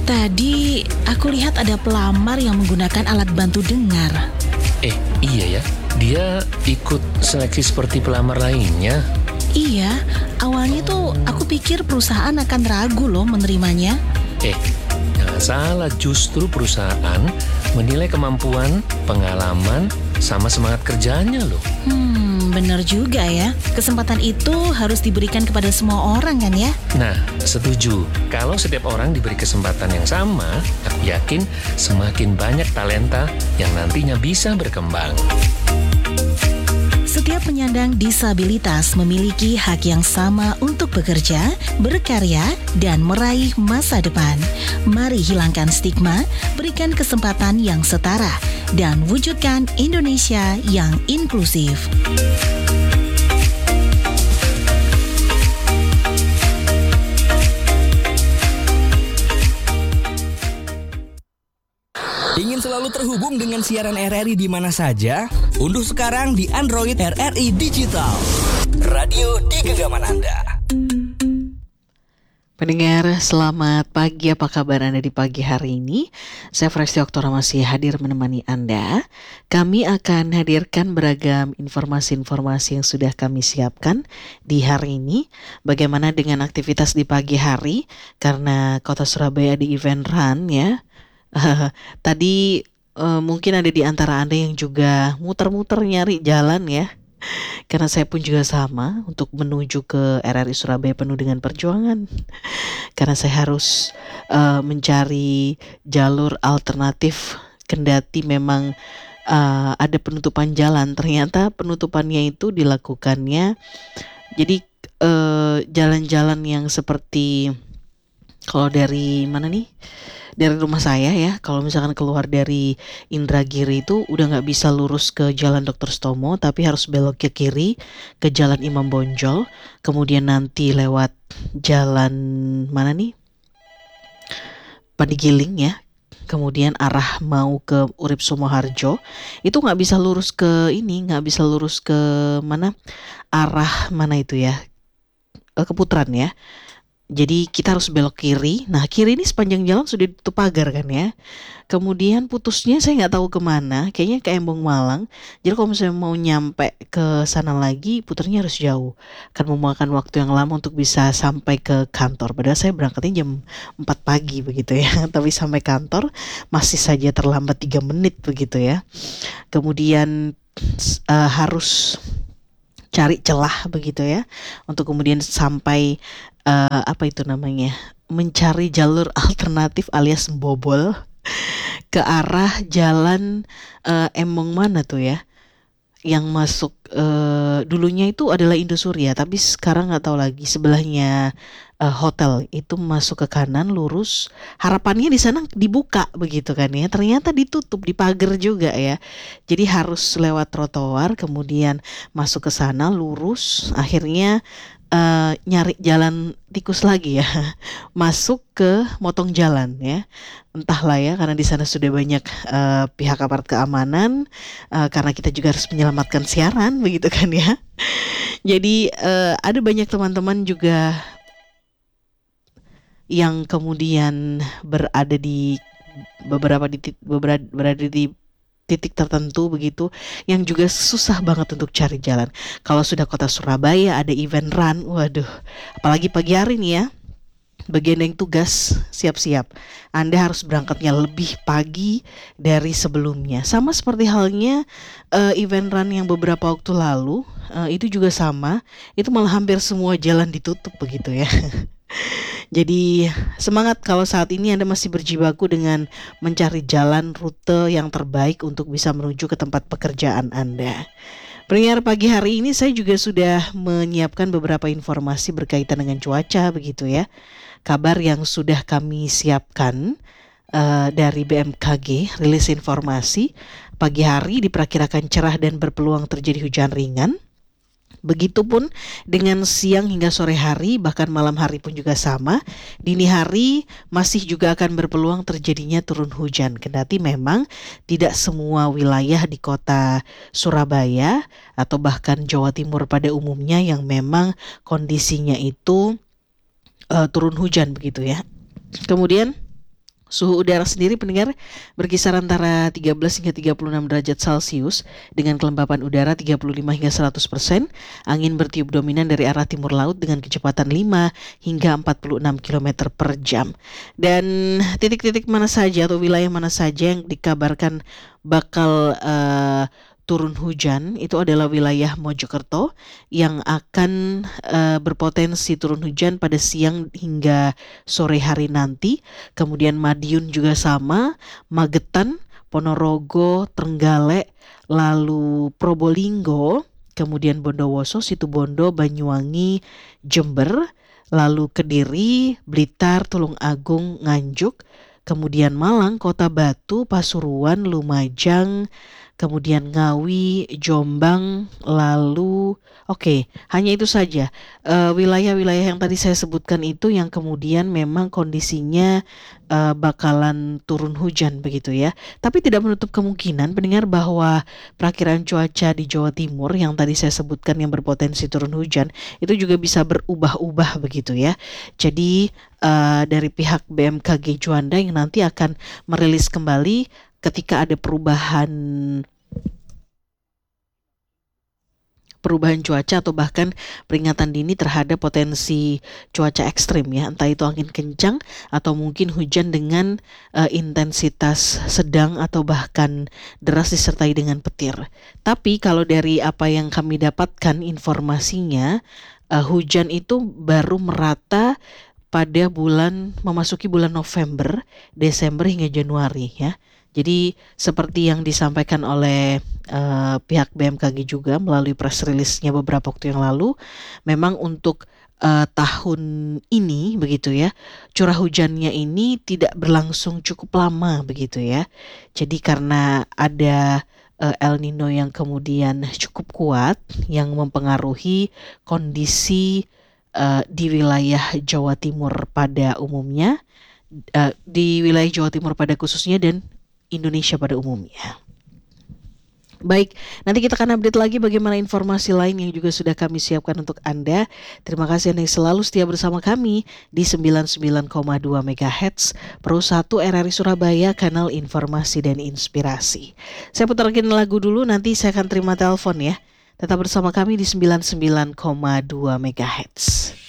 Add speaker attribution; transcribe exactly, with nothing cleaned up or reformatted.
Speaker 1: Tadi aku lihat ada pelamar yang menggunakan alat bantu dengar.
Speaker 2: Eh, iya ya. Dia ikut seleksi seperti pelamar lainnya.
Speaker 1: Iya, awalnya tuh aku pikir perusahaan akan ragu loh menerimanya.
Speaker 2: Eh, jangan salah. Justru perusahaan menilai kemampuan, pengalaman, sama semangat kerjanya loh.
Speaker 1: Hmm, benar juga ya. Kesempatan itu harus diberikan kepada semua orang kan ya?
Speaker 2: Nah, setuju. Kalau setiap orang diberi kesempatan yang sama, aku yakin semakin banyak talenta yang nantinya bisa berkembang.
Speaker 1: Setiap penyandang disabilitas memiliki hak yang sama untuk bekerja, berkarya, dan meraih masa depan. Mari hilangkan stigma, berikan kesempatan yang setara, dan wujudkan Indonesia yang inklusif.
Speaker 3: Ingin selalu terhubung dengan siaran R R I di mana saja? Unduh sekarang di Android R R I Digital. Radio di genggaman Anda.
Speaker 4: Pendengar, selamat pagi. Apa kabar Anda di pagi hari ini? Saya Fresti Oktora masih hadir menemani Anda. Kami akan hadirkan beragam informasi-informasi yang sudah kami siapkan di hari ini. Bagaimana dengan aktivitas di pagi hari? Karena Kota Surabaya di event run ya. Uh, tadi uh, mungkin ada di antara Anda yang juga muter-muter nyari jalan ya. Karena saya pun juga sama untuk menuju ke R R I Surabaya penuh dengan perjuangan. Karena saya harus uh, mencari jalur alternatif kendati memang uh, ada penutupan jalan. Ternyata penutupannya itu dilakukannya. Jadi uh, jalan-jalan yang seperti kalau dari mana nih? Dari rumah saya ya, kalau misalkan keluar dari Indragiri itu udah nggak bisa lurus ke Jalan Doktor Stomo, tapi harus belok ke kiri ke Jalan Imam Bonjol, kemudian nanti lewat jalan mana nih? Padigiling ya, kemudian arah mau ke Urip Sumoharjo, itu nggak bisa lurus ke ini, nggak bisa lurus ke mana? Arah mana itu ya? Ke Putran ya. Jadi kita harus belok kiri. Nah kiri ini sepanjang jalan sudah ditutup pagar kan ya. Kemudian putusnya saya nggak tahu kemana. Kayaknya ke Embong Malang. Jadi kalau misalnya mau nyampe ke sana lagi, putarnya harus jauh. Akan memakan waktu yang lama untuk bisa sampai ke kantor. Padahal saya berangkatnya jam empat pagi begitu ya. Tapi sampai kantor masih saja terlambat tiga menit begitu ya. Kemudian uh, harus cari celah begitu ya untuk kemudian sampai uh, apa itu namanya mencari jalur alternatif alias membobol ke arah jalan uh, Embong mana tuh ya yang masuk uh, dulunya itu adalah Indosuria tapi sekarang nggak tahu lagi sebelahnya uh, hotel itu masuk ke kanan lurus harapannya di sana dibuka begitu kan ya ternyata ditutup dipagar juga ya jadi harus lewat trotoar kemudian masuk ke sana lurus akhirnya Uh, nyari jalan tikus lagi ya masuk ke motong jalan ya entahlah ya karena di sana sudah banyak uh, pihak aparat keamanan uh, karena kita juga harus menyelamatkan siaran begitu kan ya jadi uh, ada banyak teman-teman juga yang kemudian berada di beberapa di beberapa berada di titik tertentu begitu yang juga susah banget untuk cari jalan. Kalau sudah Kota Surabaya ada event run, waduh, apalagi pagi hari nih ya. Bagian yang tugas siap-siap. Anda harus berangkatnya lebih pagi dari sebelumnya. Sama seperti halnya uh, event run yang beberapa waktu lalu, uh, itu juga sama. Itu malah hampir semua jalan ditutup begitu ya. Jadi semangat kalau saat ini Anda masih berjibaku dengan mencari jalan rute yang terbaik untuk bisa menuju ke tempat pekerjaan Anda. Pendengar pagi hari ini saya juga sudah menyiapkan beberapa informasi berkaitan dengan cuaca begitu ya. Kabar yang sudah kami siapkan uh, dari B M K G rilis informasi pagi hari diperkirakan cerah dan berpeluang terjadi hujan ringan. Begitupun dengan siang hingga sore hari bahkan malam hari pun juga sama. Dini hari masih juga akan berpeluang terjadinya turun hujan. Kendati memang tidak semua wilayah di kota Surabaya atau bahkan Jawa Timur pada umumnya yang memang kondisinya itu uh, turun hujan begitu ya. Kemudian Suhu udara sendiri pendengar berkisar antara tiga belas hingga tiga puluh enam derajat Celcius dengan kelembapan udara tiga puluh lima hingga seratus persen. Angin bertiup dominan dari arah timur laut dengan kecepatan lima hingga empat puluh enam kilometer per jam. Dan titik-titik mana saja atau wilayah mana saja yang dikabarkan bakal uh, turun hujan itu adalah wilayah Mojokerto yang akan uh, berpotensi turun hujan pada siang hingga sore hari nanti. Kemudian Madiun juga sama, Magetan, Ponorogo, Trenggalek, lalu Probolinggo, kemudian Bondowoso, Situbondo, Banyuwangi, Jember, lalu Kediri, Blitar, Tulung Agung, Nganjuk, kemudian Malang, Kota Batu, Pasuruan, Lumajang, kemudian Ngawi, Jombang, lalu oke, okay, hanya itu saja. Uh, wilayah-wilayah yang tadi saya sebutkan itu yang kemudian memang kondisinya uh, bakalan turun hujan begitu ya. Tapi tidak menutup kemungkinan pendengar bahwa perakiraan cuaca di Jawa Timur yang tadi saya sebutkan yang berpotensi turun hujan itu juga bisa berubah-ubah begitu ya. Jadi uh, dari pihak B M K G Juanda yang nanti akan merilis kembali ketika ada perubahan perubahan cuaca atau bahkan peringatan dini terhadap potensi cuaca ekstrim ya, entah itu angin kencang atau mungkin hujan dengan uh, intensitas sedang atau bahkan deras disertai dengan petir. Tapi kalau dari apa yang kami dapatkan informasinya, uh, hujan itu baru merata pada bulan memasuki bulan November, Desember hingga Januari ya. Jadi seperti yang disampaikan oleh uh, pihak B M K G juga melalui press release-nya beberapa waktu yang lalu, memang untuk uh, tahun ini begitu ya, curah hujannya ini tidak berlangsung cukup lama begitu ya. Jadi karena ada uh, El Nino yang kemudian cukup kuat yang mempengaruhi kondisi uh, di wilayah Jawa Timur pada umumnya, uh, di wilayah Jawa Timur pada khususnya dan Indonesia pada umumnya. Baik, nanti kita akan update lagi bagaimana informasi lain yang juga sudah kami siapkan untuk Anda. Terima kasih Anda yang selalu setia bersama kami di sembilan puluh sembilan koma dua megahertz Pro satu R R I Surabaya, kanal informasi dan inspirasi. Saya putarkan lagu dulu, nanti saya akan terima telepon ya. Tetap bersama kami di sembilan puluh sembilan koma dua megahertz.